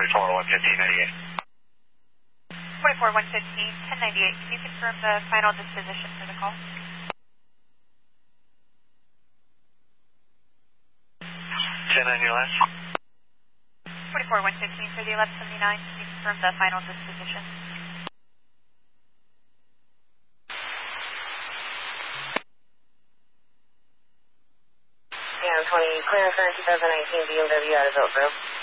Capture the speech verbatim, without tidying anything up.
forty-four one fifteen ninety-eight. forty-four one fifteen, ten ninety-eight. Can you confirm the final disposition for the call? ten on your last. forty-four one fifteen for the eleven seventy-nine. Can you confirm the final disposition? Yeah, twenty, clearance for twenty nineteen B M W out of Oak Grove.